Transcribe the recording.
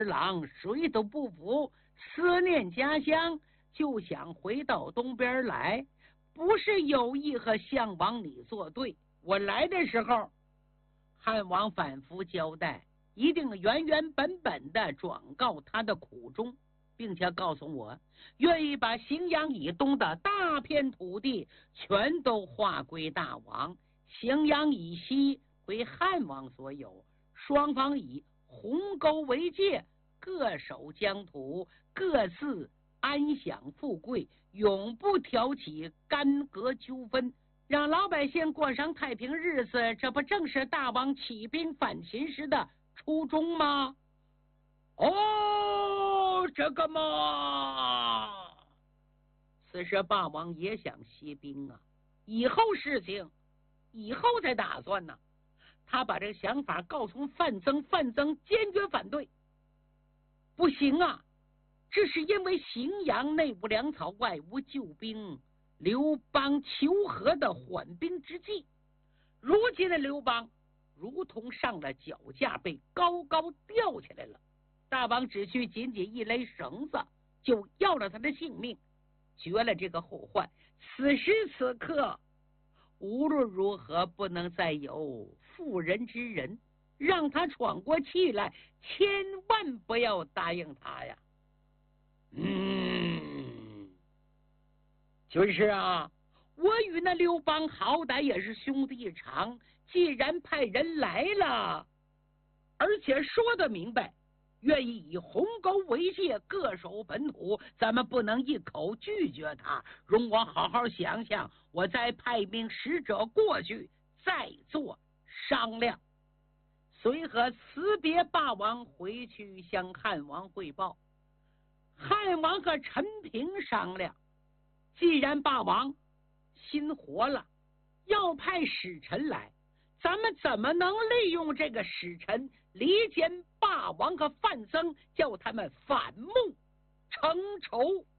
郎谁都不服，思念家乡，就想回到东边来，不是有意和项王你作对。我来的时候，汉王反复交代，一定原原本本的转告他的苦衷，并且告诉我，愿意把荥阳以东的大片土地全都划归大王，荥阳以西归汉王所有，双方以鸿沟为界，各守疆土，各自安享富贵，永不挑起干戈纠纷，让老百姓过上太平日子，这不正是大王起兵反秦时的初衷吗？哦，这个嘛，此时霸王也想息兵啊，以后事情以后再打算呢。他把这个想法告诉范增，范增坚决反对。不行啊，这是因为荥阳内无粮草，外无救兵，刘邦求和的缓兵之计。如今的刘邦如同上了脚架，被高高吊起来了。大王只需紧紧一勒绳子，就要了他的性命，绝了这个后患。此时此刻，无论如何不能再有妇人之仁，让他闯过气来，千万不要答应他呀。军师啊，我与那刘邦好歹也是兄弟一场，既然派人来了，而且说得明白，愿意以鸿沟为界，各守本土，咱们不能一口拒绝他。容我好好想想，我再派命使者过去，再做商量。随和辞别霸王，回去向汉王汇报。汉王和陈平商量，既然霸王心活了，要派使臣来，咱们怎么能利用这个使臣离间霸王和范增，叫他们反目成仇？